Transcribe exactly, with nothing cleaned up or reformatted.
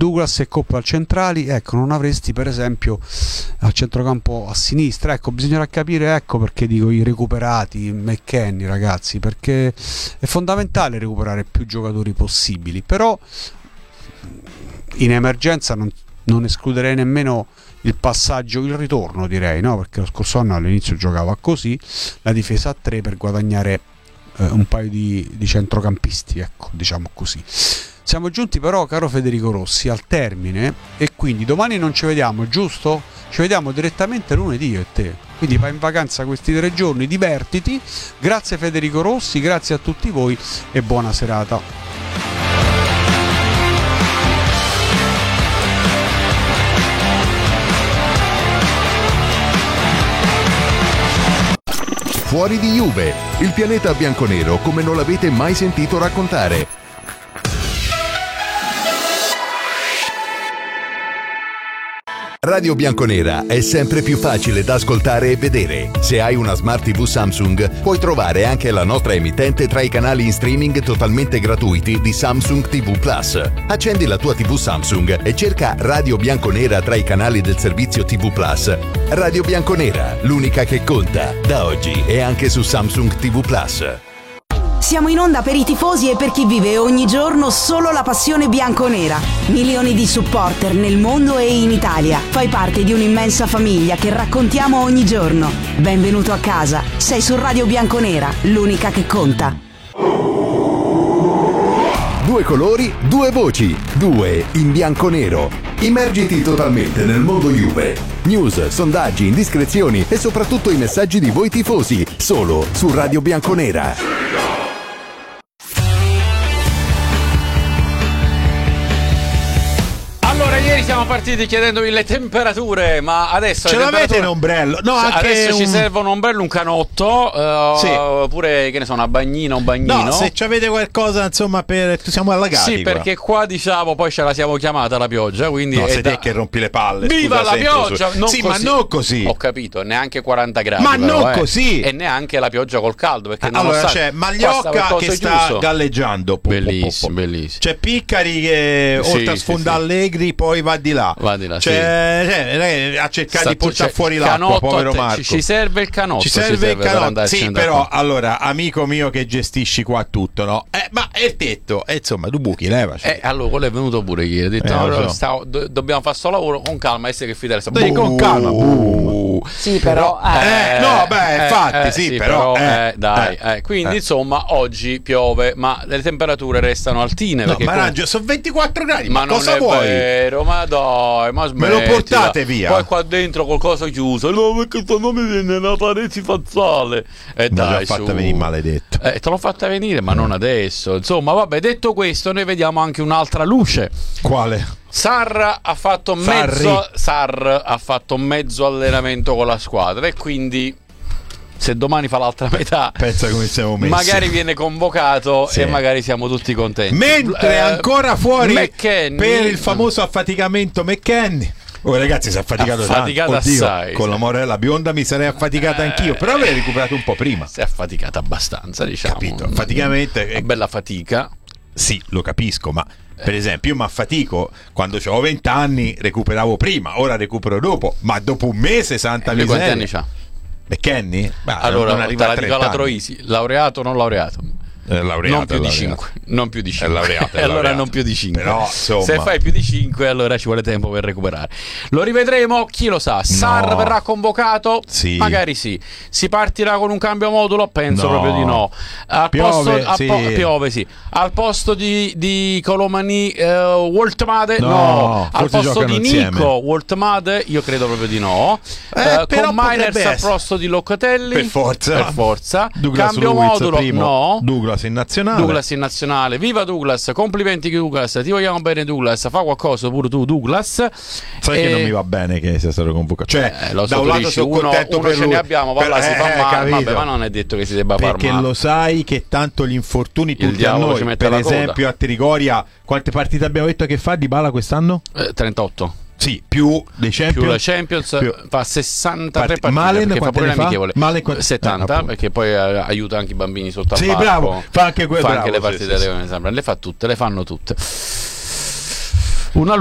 Douglas e Coppel centrali, ecco, non avresti per esempio al centrocampo a sinistra. Ecco, bisognerà capire, ecco perché dico i recuperati, McKennie, ragazzi, perché è fondamentale recuperare più giocatori possibili, però in emergenza non, non escluderei nemmeno il passaggio, il ritorno direi, no? Perché lo scorso anno all'inizio giocava così, la difesa a tre per guadagnare eh, un paio di, di centrocampisti, ecco, diciamo così. Siamo giunti però, caro Federico Rossi, al termine, e quindi domani non ci vediamo, giusto? Ci vediamo direttamente lunedì io e te, quindi vai in vacanza questi tre giorni, divertiti. Grazie Federico Rossi, grazie a tutti voi e buona serata. Fuori di Juve, il pianeta bianconero come non l'avete mai sentito raccontare. Radio Bianconera è sempre più facile da ascoltare e vedere. Se hai una Smart tivù Samsung, puoi trovare anche la nostra emittente tra i canali in streaming totalmente gratuiti di Samsung tivù Plus. Accendi la tua tivù Samsung e cerca Radio Bianconera tra i canali del servizio tivù Plus. Radio Bianconera, l'unica che conta, da oggi è anche su Samsung tivù Plus. Siamo in onda per i tifosi e per chi vive ogni giorno solo la passione bianconera. Milioni di supporter nel mondo e in Italia. Fai parte di un'immensa famiglia che raccontiamo ogni giorno. Benvenuto a casa. Sei su Radio Bianconera, l'unica che conta. Due colori, due voci, due in bianconero. Immergiti totalmente nel mondo Juve. News, sondaggi, indiscrezioni e soprattutto i messaggi di voi tifosi. Solo su Radio Bianconera. Ieri siamo partiti chiedendovi le temperature, ma adesso ce l'avete un ombrello? No, anche adesso un... ci serve un ombrello, un canotto, uh, sì. Oppure che ne so, una bagnina, un bagnino. No, se ci avete qualcosa, insomma, per siamo allagati. Sì, qua. Perché qua diciamo poi ce la siamo chiamata la pioggia, quindi no, sei da... te che rompi le palle. Viva scusa, la pioggia! Su... Non sì, così. ma non così. Ho capito, neanche quaranta gradi. Ma però, non eh. così. E neanche la pioggia col caldo, perché non allora lo c'è Magliocca che sta chiuso. galleggiando. Bellissimo, bellissimo. C'è Piccari che sì, oltre a sfondare sì, Allegri sì. poi va di là. Va di là, cioè, sì. cioè, a cercare Sta, di portare fuori l'acqua, povero Marco. Ci serve il canotto. Ci serve, serve il canotto. Sì, però allora, amico mio che gestisci qua tutto, no? Eh, ma è il tetto, e eh, insomma, tu buchi, leva. Eh, allora, quello è venuto pure ieri. Ha detto, eh, no, so. stavo, do, dobbiamo fare sto lavoro con calma, essere che fidare. Dai, con calma. Uh. Sì, però. Eh, eh, no, beh, eh, infatti, eh, sì, sì, però. però eh, eh, dai, eh, eh. Quindi, eh. insomma, oggi piove, ma le temperature restano altine. No, perché ma comunque... sono ventiquattro gradi. Ma, ma cosa non è vuoi? vero, ma dai, ma smettila. Me lo portate via. Poi qua dentro qualcosa chiuso. No, perché se no mi viene la parete fazzale. E eh, dai, l'ho fatta venire maledetto. Eh, te l'ho fatta venire, ma non adesso. Insomma, vabbè, detto questo, noi vediamo anche un'altra luce. Quale? Sarr ha fatto mezzo Sarr ha fatto mezzo allenamento con la squadra e quindi se domani fa l'altra metà, pensa come siamo messi. Magari viene convocato sì. E magari siamo tutti contenti. Mentre eh, ancora fuori McKennie, per il famoso affaticamento McKennie. Oh ragazzi, si è affaticato, affaticato tanto. Oddio, assai, con sì. la morella bionda mi sarei affaticata eh, anch'io, però l'avrei recuperato un po' prima. Si è affaticata abbastanza, diciamo. Capito, faticamente. Una bella fatica. Sì, lo capisco, ma per esempio io mi affatico quando avevo venti anni, recuperavo prima, ora recupero dopo, ma dopo un mese santa miseria. Quanti anni c'ha? McKennie? Beh, allora, te la dico alla Troisi, laureato o non laureato? Eh, laureato, non più di laureato. cinque, non più di cinque. È laureato, è e allora laureato. non più di cinque. Però, insomma... se fai più di cinque, allora ci vuole tempo per recuperare. Lo rivedremo, chi lo sa. Sarr no. verrà convocato? Sì. Magari sì. Si partirà con un cambio modulo? Penso no. proprio di no. Al piove, posto, sì. po- piove, sì. Al posto di, di Colomani, eh, Woltmade? No. no. Al posto di insieme. Nico, Woltmade? Io credo proprio di no. Eh, eh, però con Miners al posto di Locatelli? Per forza. Per forza. Douglas Cambio Luiz modulo? primo. No. Douglas in nazionale. Douglas in nazionale, viva Douglas, complimenti Douglas, ti vogliamo bene Douglas, fa qualcosa pure tu Douglas. Sai e... che non mi va bene che sia stato convocato, cioè eh, lo so, da un lato dici, sono uno, contento uno per ce lui, ne abbiamo, va per, là, si eh, fa eh, male, capito. vabbè, ma non è detto che si debba far perché male. lo sai che tanto gli infortuni Il tutti a diavolo noi, ci mette per la esempio coda. a Trigoria quante partite abbiamo detto che fa Dybala quest'anno? Eh, trentotto. Sì, più dei Champions, più la Champions più... fa sessantatré Part- partite. Malen perché fa pure ne fa? l'amichevole. Malen qu- settanta eh, perché poi eh, aiuta anche i bambini sotto al sì, palco. bravo, fa anche, que- fa bravo, anche le sì, partite sì, sì, sì. Le fa tutte, le fanno tutte. Una